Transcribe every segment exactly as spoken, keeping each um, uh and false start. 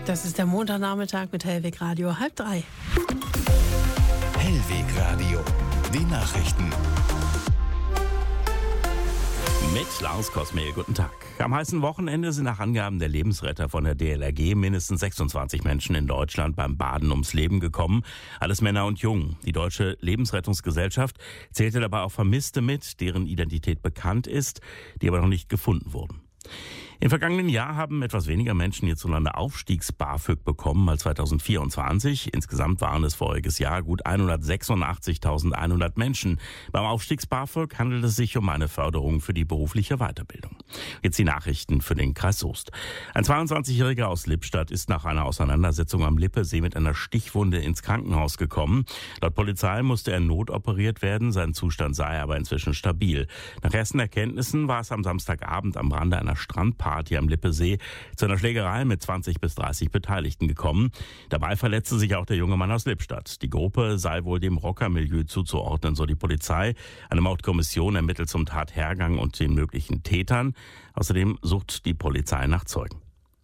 Das ist der Montagnachmittag mit Hellweg Radio, halb drei. Hellweg Radio, die Nachrichten. Mit Lars Kosmehl, guten Tag. Am heißen Wochenende sind nach Angaben der Lebensretter von der D L R G mindestens sechsundzwanzig Menschen in Deutschland beim Baden ums Leben gekommen. Alles Männer und Jungen. Die Deutsche Lebensrettungsgesellschaft zählte dabei auch Vermisste mit, deren Identität bekannt ist, die aber noch nicht gefunden wurden. Im vergangenen Jahr haben etwas weniger Menschen hierzulande Aufstiegs-BAföG bekommen als zweitausendvierundzwanzig. Insgesamt waren es voriges Jahr gut hundertsechsundachtzigtausendeinhundert Menschen. Beim Aufstiegs-BAföG handelt es sich um eine Förderung für die berufliche Weiterbildung. Jetzt die Nachrichten für den Kreis Soest. Ein zweiundzwanzigjähriger aus Lippstadt ist nach einer Auseinandersetzung am Lippesee mit einer Stichwunde ins Krankenhaus gekommen. Laut Polizei musste er notoperiert werden, sein Zustand sei aber inzwischen stabil. Nach ersten Erkenntnissen war es am Samstagabend am Rande einer Strandparty am Lippesee zu einer Schlägerei mit zwanzig bis dreißig Beteiligten gekommen. Dabei verletzte sich auch der junge Mann aus Lippstadt. Die Gruppe sei wohl dem Rockermilieu zuzuordnen, so die Polizei. Eine Mordkommission ermittelt zum Tathergang und den möglichen Tätern. Außerdem sucht die Polizei nach Zeugen.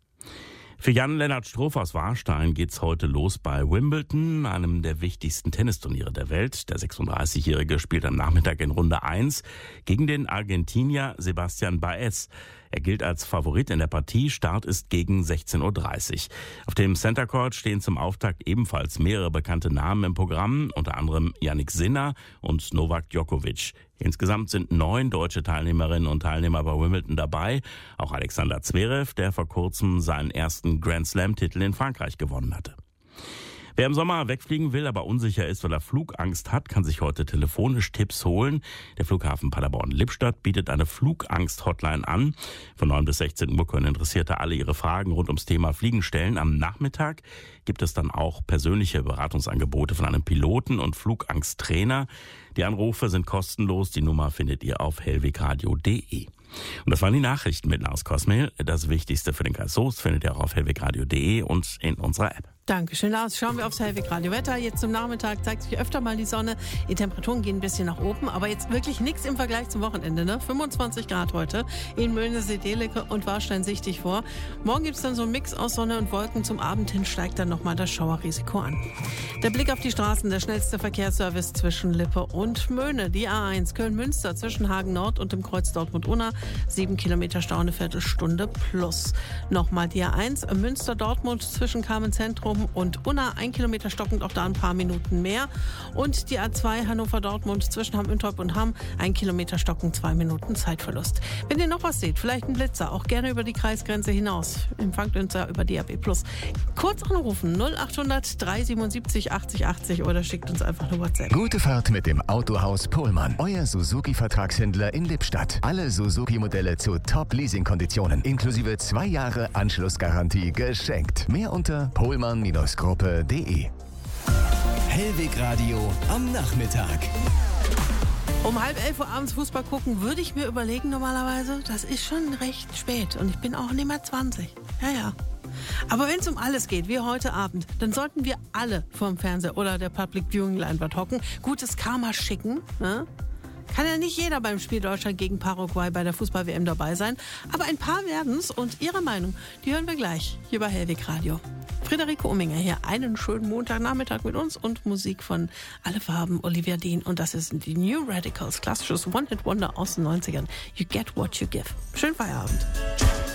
Für Jan-Lennart Struff aus Warstein geht's heute los bei Wimbledon, einem der wichtigsten Tennisturniere der Welt. Der sechsunddreißigjährige spielt am Nachmittag in Runde eins gegen den Argentinier Sebastian Baez. Er gilt als Favorit in der Partie. Start ist gegen sechzehn Uhr dreißig. Auf dem Center Court stehen zum Auftakt ebenfalls mehrere bekannte Namen im Programm, unter anderem Jannik Sinner und Novak Djokovic. Insgesamt sind neun deutsche Teilnehmerinnen und Teilnehmer bei Wimbledon dabei. Auch Alexander Zverev, der vor kurzem seinen ersten Grand-Slam-Titel in Frankreich gewonnen hatte. Wer im Sommer wegfliegen will, aber unsicher ist, weil er Flugangst hat, kann sich heute telefonisch Tipps holen. Der Flughafen Paderborn-Lippstadt bietet eine Flugangst-Hotline an. Von neun bis sechzehn Uhr können Interessierte alle ihre Fragen rund ums Thema Fliegen stellen. Am Nachmittag gibt es dann auch persönliche Beratungsangebote von einem Piloten und Flugangsttrainer. Die Anrufe sind kostenlos. Die Nummer findet ihr auf hellwegradio punkt de. Und das waren die Nachrichten mit Lars Kosmehl. Das Wichtigste für den Kreis Soest findet ihr auch auf hellwegradio punkt de und in unserer App. Dankeschön, Lars. Schauen wir aufs Hellweg Radio Wetter. Jetzt zum Nachmittag zeigt sich öfter mal die Sonne. Die Temperaturen gehen ein bisschen nach oben, aber jetzt wirklich nichts im Vergleich zum Wochenende. Ne? fünfundzwanzig Grad heute in Möhnesee, Dehlecke und Warstein sichtig vor. Morgen gibt es dann so einen Mix aus Sonne und Wolken. Zum Abend hin steigt dann nochmal das Schauerrisiko an. Der Blick auf die Straßen, der schnellste Verkehrsservice zwischen Lippe und Möhne. Die A eins Köln-Münster zwischen Hagen Nord und dem Kreuz Dortmund-Unna. Sieben Kilometer Stau, eine Viertelstunde plus. Nochmal die A eins Münster-Dortmund zwischen Carmen-Zentrum und Unna, ein Kilometer stockend, auch da ein paar Minuten mehr. Und die A zwei Hannover-Dortmund zwischen Hamm-Üntorp und Hamm, ein Kilometer stockend, zwei Minuten Zeitverlust. Wenn ihr noch was seht, vielleicht ein Blitzer, auch gerne über die Kreisgrenze hinaus. Empfangt uns ja über D A B plus. Kurz anrufen, null achthundert dreihundertsiebenundsiebzig achtzig achtzig oder schickt uns einfach eine WhatsApp. Gute Fahrt mit dem Autohaus Pohlmann, euer Suzuki-Vertragshändler in Lippstadt. Alle Suzuki-Modelle zu Top-Leasing-Konditionen, inklusive zwei Jahre Anschlussgarantie geschenkt. Mehr unter pohlmann Gruppe punkt de. Hellweg Radio am Nachmittag. Um halb elf Uhr abends Fußball gucken, würde ich mir überlegen normalerweise. Das ist schon recht spät und ich bin auch nicht mehr zwanzig. Ja, ja. Aber wenn es um alles geht, wie heute Abend, dann sollten wir alle vorm Fernseher oder der Public Viewing Leinwand hocken, gutes Karma schicken, ne? Kann ja nicht jeder beim Spiel Deutschland gegen Paraguay bei der Fußball-W M dabei sein. Aber ein paar werden's und ihre Meinung, die hören wir gleich hier bei Hellweg Radio. Friederike Umminger hier, einen schönen Montagnachmittag mit uns und Musik von Alle Farben, Olivia Dean. Und das ist die New Radicals, klassisches One-Hit-Wonder aus den neunzigern. You get what you give. Schönen Feierabend.